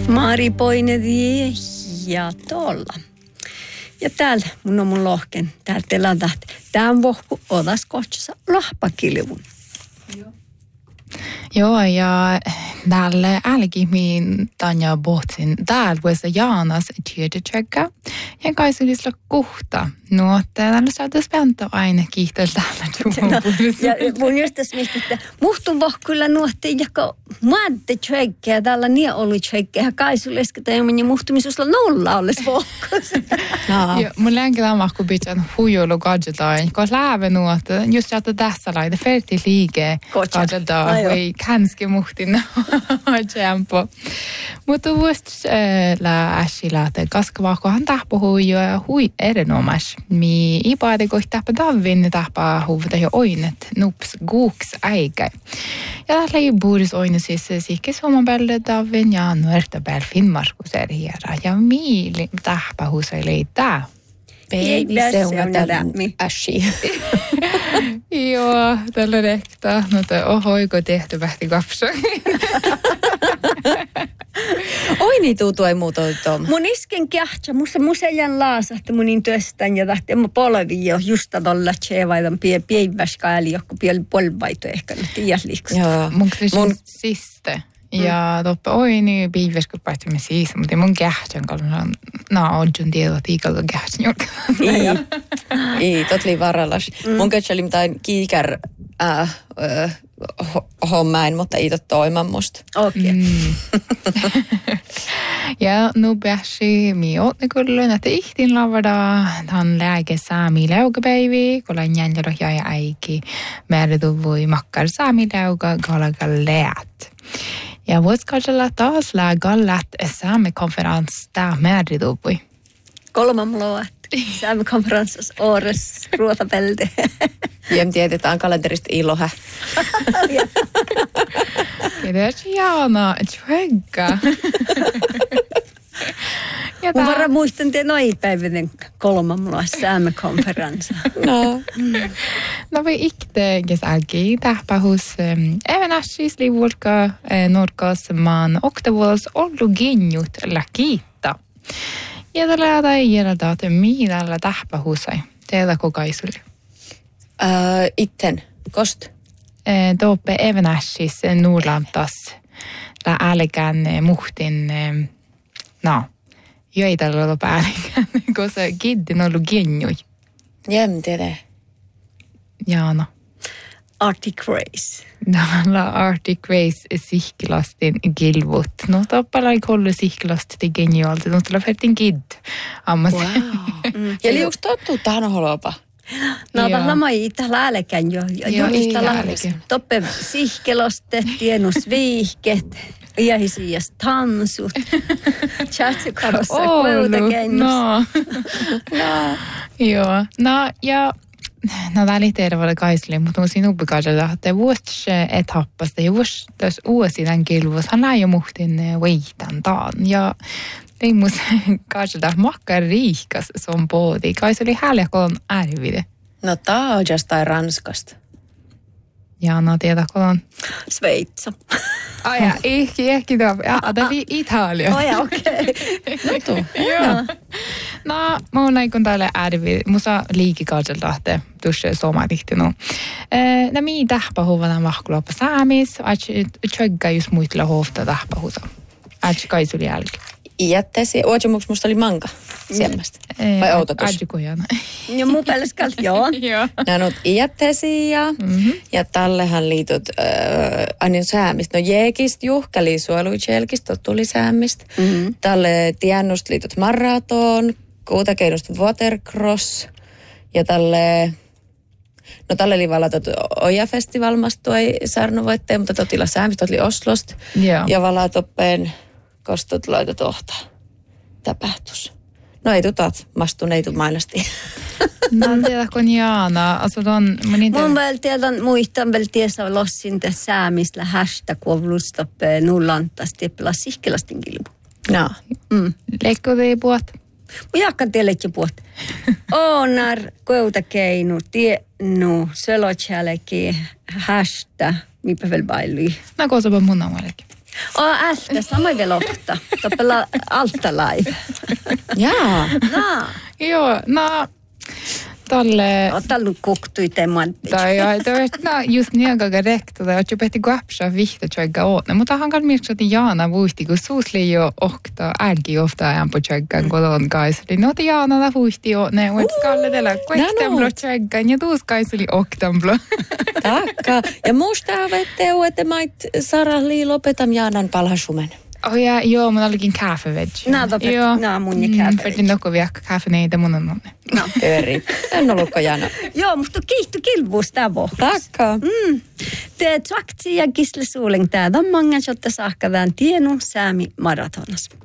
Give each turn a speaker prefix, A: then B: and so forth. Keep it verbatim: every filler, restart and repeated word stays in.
A: Mari Poinedi ja tuolla. Ja täällä mun on mun lohken. Täällä teillä on tähtä. Tämän vohku otas kohtsassa lohpakilvun.
B: Joo. Joo, ja täällä älkimiin Tanja Bohtsin täällä voisi Jaanas tiedetrekka. Ja kai se olisi kohta. No, että täällä saataisiin väntä aina kiitos täällä.
A: No, ja mun just tässä mistä, että muhtun vohkuilla nuotti, joka maadde trekka ja täällä nie oli trekka. Ja kai sulle eskata jo meni muhtumisella nolla olisi vohkus.
B: Joo, mun länkellä on mahku pitän huijulu gadgetain. Kun lähde nuotta, just jätä tässä laita ferti liike gadgetain. Voi kanske muhtin tjempo. Mutta vuost la äsillä, että kaskavaakohan tahpo huijua hui erinomas. Mi ipaade kohti tahpa tavin tahpa huvita jo oinet nups guuks äikä. Ja tällä ei puhutis oine siis sikke suoman päälle tavin ja nuorta päälle Finnmarkus erhiera. Ja miili tahpa huusai leitää.
C: Baby se on lämmin äsi.
B: Joo, tällä rektaa. No te ohoiko tehty vähti kapsa.
C: Oi niin tuutu ei muuta tuoma.
A: Mun isken kähtsä, musta museljan laasahti munin työstän ja tahti emma polvi jo justa tolla tsevaidan pie pieiväskä eli joku piel polvaito ehkä nyt tiiäs liikus.
B: Joo, mun mun siste. Ja toppa oi niin piiväskut päästimme siis, mutta mun kähtsän kallan na odjun tiedot ikalta kähtsän joka.
C: Ei, ei, tot li varallas. Mun kähtsä oli mitään kiikär äh, äh, hommain, mutta ei tot toiman musta.
A: Okei. Okay. Mm.
B: Ja nu pääsi mi åtne kullen, että ihtin lavada han läge saami läugapäivi, kun on jännäro ja äiki määrätu voi makkar saami läuga galaga läät. Ja vuosikaudsella taas lägallät saami konferens tää määrätu voi.
A: Kolman muloat. Saami konferenssas åres ruotapelde.
C: Jem tiedetään kalenterista ilohä.
B: Kiitos Jaana, tjögga.
A: Mä varmaan muistan te noipäivinen kolman mulla saame-konferenssa.
C: No.
B: No vi ikte kesäki tähpähus även assis livuolka norkas man oktavuols ollu genjut läkiitta. Ja tällä tai järjellä että mihin tähpähusai. Teillä kokaisuli.
C: Uh, itten. Kost?
B: Toppe även assis Nordlantas. La älkän muhtin no. Joita olla päällikään, koska kiddin on ollut genjui.
C: Jem, tiedä.
B: Jaana.
A: Arctic Race.
B: Tällä Arctic Race sihkilastin gilvut. No tappala ei kollu sihkilasti genjualta, no tällä färtin kidd. Ammas.
C: Wow. Mm. Ja liuks tottuu tähän holopa?
A: No tällä mä ei tällä älkään jo.
B: Joo, ei älkään.
A: Toppe sihkeloste, tienus viihket. Iähisiäs tansut. Chatsukarossa kuutakennus.
B: No. No. Joo. No ja no väli tervalla kaisli, mutta mun siinä uppikaisella, että vuosi etappasta ja vuosi tässä uusi tämän kilvus, hän läi jo muhtin veitan taan. Ja ei mun kaisella makka riikas son poodi. Kaiseli häällä kolon ärvide.
C: No tää on jostain Ranskasta.
B: Ja no tiedä kolon.
A: Sveitsa.
B: Ai ja, ehkä, ehkä tuo. Ja, tämä oli Italia.
A: Ai okei.
C: No tuu.
B: Joo. No, mä oon näin kun täällä ärvi. Musa liikikaudelta, että tuossa somatihti no. No, mii tähpähuvataan vahkuloppa saamis. Atsi tjögga just muitla hoofta tähpähusa. Atsi kaisuli jälkeen.
C: Iättäisi. Ootjamuks musta oli manka siemmästä? Vai autotus?
B: Atsi kujana.
A: Ja mun päälleskään, joo.
B: Joo.
C: Nämä on iättäisi ja, mm-hmm. ja tallehan liitut äh, aina säämistä. No jeekist juhkali suojeluitselkistä tuli säämistä. Mm-hmm. Tälle tiennust liitut maraton, kuutakeinust watercross ja tälle... No tälle oli valatot Oja-festival mastui sarnovoitteen, mutta totilla säämistä oli Oslost.
B: Joo.
C: Ja valatoppeen kostot laitot ohtaa. Täpähtus. No ei tutat, mastun ei tu mainasti.
B: No tiedä kun Jaana, asut on...
A: Mun vielä tiedän, muistan vielä tiesä lossin tässä säämisellä hashtag kuovlustoppe nullantas tiepillä sihkelastin kilpu.
C: No.
A: Mm.
B: Leikko tei puot?
A: Mä jakkan teille jo puot. Oonar, koutakeinu, tiennu, selotjälki, hashtag, mipä vielä bailui.
B: No koosapa mun amallekin.
A: Oh, ältä, sama vielä ottaa. Tappella alta live.
C: Jaa.
A: No.
B: Joo, no... Tolle...
A: Ottanut kuktui teman.
B: Tai joo, no just niin aika rekta, tai oot jo pehti kuapsaa vihta tjoikka ootne. Mutta hankal mielestä että Jaana vuhti, kun suusli jo ohta älki ofta ajan po tjoikkaan kodon kaiseli. No te Jaana la vuhti ootne, voit skalle tällä kuektemplo tjoikkaan ja tuus kaiseli oktemplo.
C: Takka. Ja musta avette että mait Sarah-Li lopetam Jaanan palhasumen.
B: Oh ja, joo, mun olikin kaffevedge.
A: No, tope, no, mun ja kaffevedge.
B: Färtin nokko viakka kaffeneitä mun on onne.
A: No.
C: Eri. En ollutko Jaana.
A: Joo, musta kiihtu kilvuus tää vohkas.
C: Takka.
A: Mm. Te tvaktsi ja kisle suuling tää. Tämän mangan, jotta saakka vähän tienu säämi maratonas.